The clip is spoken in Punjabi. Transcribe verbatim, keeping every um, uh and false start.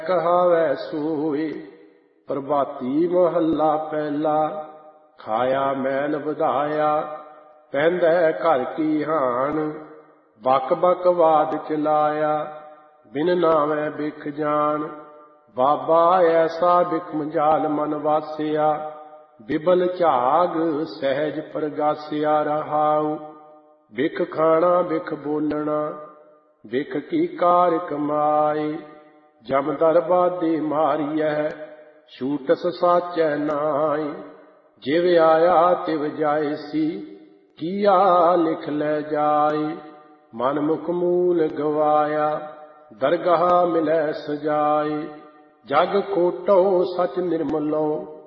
ਕਹਾਵੈ ਸੋਏ। ਪ੍ਰਭਾਤੀ ਮਹੱਲਾ ਪਹਿਲਾ। ਖਾਇਆ ਮੈਲ ਵਧਾਇਆ, ਪੈਂਦਾ ਘਰ ਕੀ ਹਾਣ। ਬਕ ਬਕ ਵਾਦ ਚਲਾਇਆ, ਬਿਨ ਨਾਵੇਂ ਬਿਖ ਜਾਣ। ਬਾਬਾ ਐਸਾ ਬਿਖਮ ਜਾਲ ਮਨ ਵਾਸਿਆ, ਬਿਬਲ ਝਾਗ ਸਹਿਜ ਪ੍ਰਗਾਸਿਆ ਰਹਾਉ। ਬਿਖ ਖਾਣਾ ਬਿਖ ਬੋਲਣਾ, ਬਿਖ ਕੀ ਕਾਰ ਕਮਾਏ। ਜਮ ਦਰਬਾਦੇ ਮਾਰੀਐ, ਛੂਟਸ ਸਾਚੈ ਨਾਇ। ਜਿਵ ਆਇਆ ਤਿਵ ਜਾਇਸੀ, ਕੀਆ ਲਿਖ ਲੈ ਜਾਇ। ਮਨ ਮੁਖ ਮੂਲ ਗਵਾਇਆ, ਦਰਗਾਹ ਮਿਲੈ ਸਜਾਏ। ਜਗ ਖੋਟੋ ਸਚ ਨਿਰਮਲੋ,